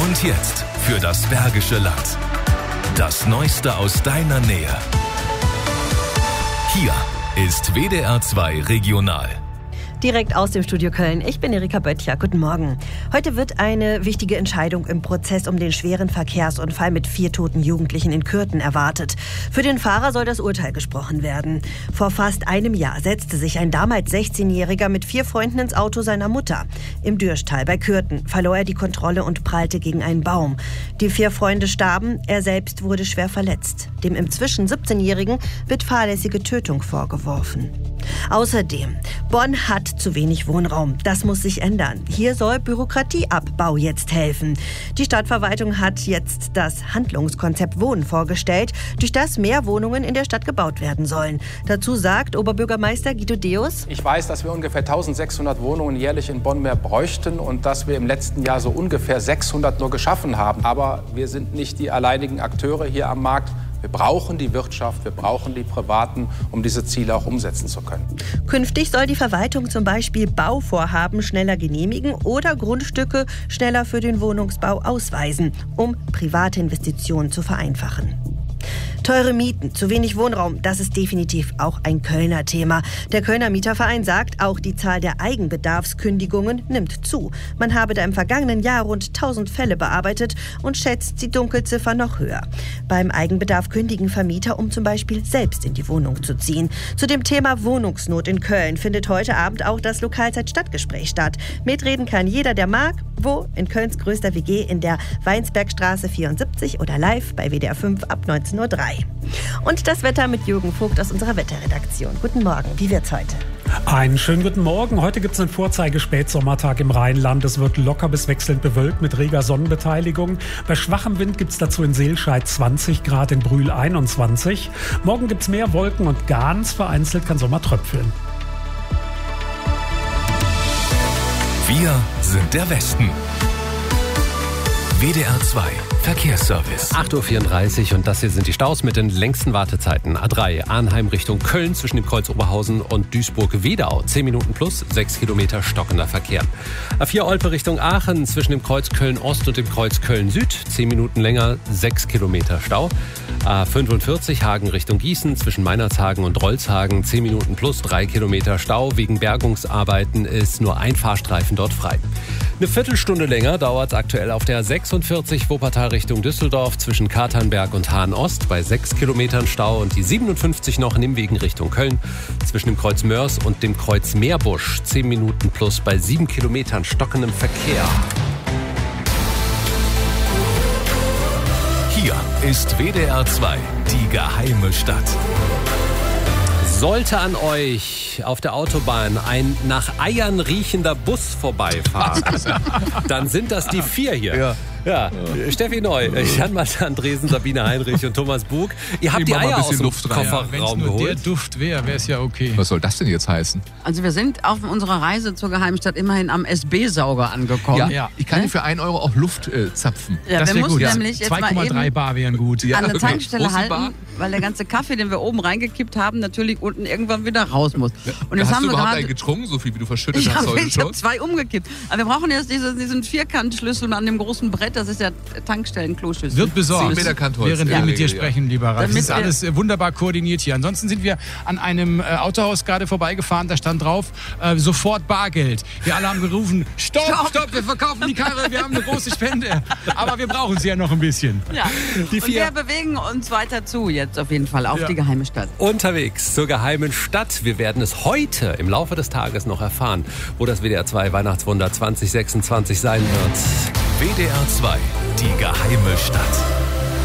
Und jetzt für das Bergische Land. Das Neueste aus deiner Nähe. Hier ist WDR 2 Regional. Direkt aus dem Studio Köln. Ich bin Erika Böttcher. Guten Morgen. Heute wird eine wichtige Entscheidung im Prozess um den schweren Verkehrsunfall mit 4 toten Jugendlichen in Kürten erwartet. Für den Fahrer soll das Urteil gesprochen werden. Vor fast einem Jahr setzte sich ein damals 16-Jähriger mit 4 Freunden ins Auto seiner Mutter. Im Dürschtal bei Kürten verlor er die Kontrolle und prallte gegen einen Baum. Die 4 Freunde starben, er selbst wurde schwer verletzt. Dem inzwischen 17-Jährigen wird fahrlässige Tötung vorgeworfen. Außerdem, Bonn hat zu wenig Wohnraum. Das muss sich ändern. Hier soll Bürokratieabbau jetzt helfen. Die Stadtverwaltung hat jetzt das Handlungskonzept Wohnen vorgestellt, durch das mehr Wohnungen in der Stadt gebaut werden sollen. Dazu sagt Oberbürgermeister Guido Deus: Ich weiß, dass wir ungefähr 1600 Wohnungen jährlich in Bonn mehr bräuchten und dass wir im letzten Jahr so ungefähr 600 nur geschaffen haben. Aber wir sind nicht die alleinigen Akteure hier am Markt. Wir brauchen die Wirtschaft, wir brauchen die Privaten, um diese Ziele auch umsetzen zu können. Künftig soll die Verwaltung zum Beispiel Bauvorhaben schneller genehmigen oder Grundstücke schneller für den Wohnungsbau ausweisen, um private Investitionen zu vereinfachen. Teure Mieten, zu wenig Wohnraum, das ist definitiv auch ein Kölner Thema. Der Kölner Mieterverein sagt, auch die Zahl der Eigenbedarfskündigungen nimmt zu. Man habe da im vergangenen Jahr rund 1000 Fälle bearbeitet und schätzt die Dunkelziffer noch höher. Beim Eigenbedarf kündigen Vermieter, um zum Beispiel selbst in die Wohnung zu ziehen. Zu dem Thema Wohnungsnot in Köln findet heute Abend auch das Lokalzeit-Stadtgespräch statt. Mitreden kann jeder, der mag. Wo? In Kölns größter WG in der Weinsbergstraße 74 oder live bei WDR 5 ab 19:03 Uhr. Und das Wetter mit Jürgen Vogt aus unserer Wetterredaktion. Guten Morgen, wie wird's heute? Einen schönen guten Morgen. Heute gibt es einen Vorzeigespätsommertag im Rheinland. Es wird locker bis wechselnd bewölkt mit reger Sonnenbeteiligung. Bei schwachem Wind gibt es dazu in Seelscheid 20 Grad, in Brühl 21. Morgen gibt es mehr Wolken und ganz vereinzelt kann Sommer tröpfeln. Wir sind der Westen. WDR 2 Verkehrsservice. 8:34 Uhr und das hier sind die Staus mit den längsten Wartezeiten. A3 Arnheim Richtung Köln zwischen dem Kreuz Oberhausen und Duisburg-Wedau. 10 Minuten plus, 6 Kilometer stockender Verkehr. A4 Olpe Richtung Aachen zwischen dem Kreuz Köln-Ost und dem Kreuz Köln-Süd. 10 Minuten länger, 6 Kilometer Stau. A45 Hagen Richtung Gießen zwischen Meinerzhagen und Rolzhagen. 10 Minuten plus, 3 Kilometer Stau. Wegen Bergungsarbeiten ist nur ein Fahrstreifen dort frei. Eine Viertelstunde länger dauert es aktuell auf der 46 Wuppertal Richtung Düsseldorf zwischen Katernberg und Hahn-Ost bei 6 Kilometern Stau und die 57 noch Nimwegen Richtung Köln zwischen dem Kreuz Mörs und dem Kreuz Meerbusch. 10 Minuten plus bei 7 Kilometern stockendem Verkehr. Hier ist WDR 2, die geheime Stadt. Sollte an euch auf der Autobahn ein nach Eiern riechender Bus vorbeifahren, dann sind das die 4 hier. Ja, Steffi Neu, Jan Malte Andresen, Sabine Heinrich und Thomas Bug. Ihr habt die Eier aus dem Kofferraum geholt. Wenn es der Duft wäre es ja okay. Was soll das denn jetzt heißen? Also wir sind auf unserer Reise zur Geheimstadt immerhin am SB-Sauger angekommen. Ja, ich kann dir für 1 Euro auch Luft zapfen. Ja, das wir wäre gut. mussten nämlich jetzt mal 2,3 eben Bar wären gut. an der okay. Tankstelle Große halten, Bar? weil der ganze Kaffee, den wir oben reingekippt haben, natürlich unten irgendwann wieder raus muss. Und jetzt Hast haben du wir überhaupt gerade... einen getrunken, so viel wie du verschüttet Ich hast heute habe schon? 2 umgekippt. Aber wir brauchen jetzt diesen Vierkantschlüssel an dem großen Brett, das ist der Tankstellen-Kloschlüssel. Wird besorgt, 10 Meter Kantholz während in wir der mit dir Regel, sprechen, lieber Ralf. Das Damit ist alles wunderbar koordiniert hier. Ansonsten sind wir an einem Autohaus gerade vorbeigefahren, da stand drauf, sofort Bargeld. Wir alle haben gerufen, stopp, wir verkaufen die Karre, wir haben eine große Spende. Aber wir brauchen sie ja noch ein bisschen. Ja. Und wir bewegen uns weiter zu jetzt auf jeden Fall auf die geheime Stadt. Unterwegs zur geheimen Stadt. Wir werden es heute im Laufe des Tages noch erfahren, wo das WDR 2 Weihnachtswunder 2026 sein wird. WDR 2, die geheime Stadt.